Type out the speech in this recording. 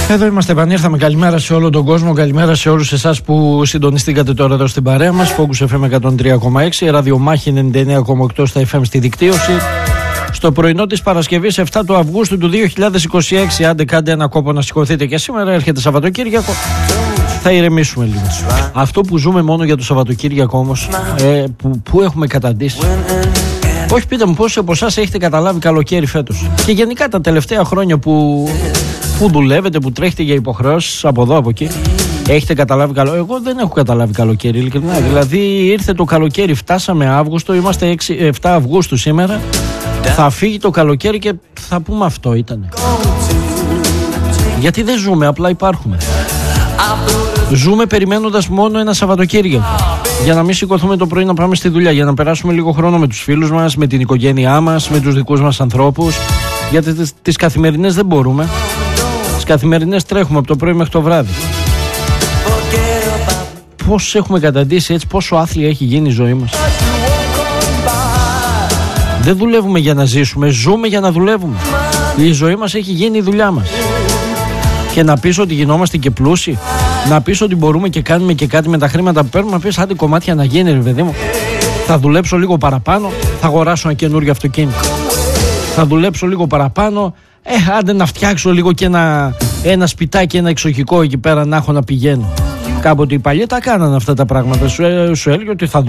Εδώ είμαστε, επανήρθαμε. Καλημέρα σε όλο τον κόσμο. Καλημέρα σε όλους εσάς που συντονιστήκατε τώρα εδώ στην παρέα μας. Focus FM 103,6, ραδιομάχη 99,8 στα FM στη δικτύωση. Στο πρωινό της Παρασκευής 7 του Αυγούστου του 2026. Άντε κάντε ένα κόπο να σηκωθείτε και σήμερα. Έρχεται Σαββατοκύριακο. Θα ηρεμήσουμε λίγο. Αυτό που ζούμε μόνο για το Σαββατοκύριακο όμως, που έχουμε καταντήσει. Όχι, πείτε μου πόσοι από εσάς έχετε καταλάβει καλοκαίρι φέτος. Και γενικά τα τελευταία χρόνια που δουλεύετε, που τρέχετε για υποχρεώσεις από εδώ από εκεί, έχετε καταλάβει καλοκαίρι? Εγώ δεν έχω καταλάβει καλοκαίρι, ειλικρινά. Δηλαδή ήρθε το καλοκαίρι, φτάσαμε Αύγουστο, είμαστε 7 Αυγούστου σήμερα. Θα φύγει το καλοκαίρι και θα πούμε αυτό ήτανε. Γιατί δεν ζούμε, απλά υπάρχουμε. Ζούμε περιμένοντας μόνο ένα Σαββατοκύριακο. Για να μην σηκωθούμε το πρωί να πάμε στη δουλειά, για να περάσουμε λίγο χρόνο με τους φίλους μας, με την οικογένειά μας, με τους δικούς μας ανθρώπους. Γιατί τις καθημερινές δεν μπορούμε. Τις καθημερινές τρέχουμε από το πρωί μέχρι το βράδυ. Πώς έχουμε καταντήσει έτσι, πόσο άθλια έχει γίνει η ζωή μας. Δεν δουλεύουμε για να ζήσουμε, ζούμε για να δουλεύουμε. Η ζωή μας έχει γίνει η δουλειά μας. Και να πεις ότι γινόμαστε και πλούσιοι, να πεις ότι μπορούμε και κάνουμε και κάτι με τα χρήματα που παίρνουμε, να πεις άντε κομμάτια να γίνει, ρε παιδί μου. Θα δουλέψω λίγο παραπάνω, θα αγοράσω ένα καινούργιο αυτοκίνητο. Θα δουλέψω λίγο παραπάνω, άντε να φτιάξω λίγο και ένα σπιτάκι, ένα εξοχικό εκεί πέρα να έχω να πηγαίνω. Κάποτε οι παλιοί τα κάνανε αυτά τα πράγματα. Σου έλεγε ότι θα